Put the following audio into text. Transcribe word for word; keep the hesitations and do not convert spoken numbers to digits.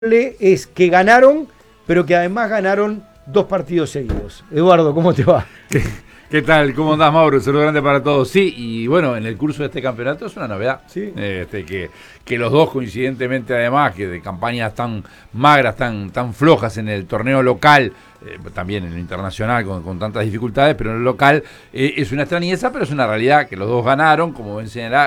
es que ganaron, pero que además ganaron dos partidos seguidos. Eduardo, ¿cómo te va? ¿Qué, qué tal? ¿Cómo andás, Mauro? Un saludo grande para todos. Sí, y bueno, en el curso de este campeonato es una novedad. Sí. Este, que, que los dos, coincidentemente además, que de campañas tan magras, tan, tan flojas en el torneo local, eh, también en el internacional con, con tantas dificultades, pero en el local eh, es una extrañeza, pero es una realidad que los dos ganaron, como ven señalar,